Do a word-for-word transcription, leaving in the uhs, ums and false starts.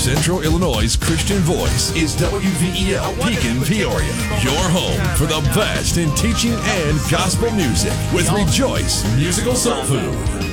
Central Illinois' Christian voice is W V E L Pekin, Peoria. Your home for the best in teaching and gospel music with Rejoice Musical Soul Food.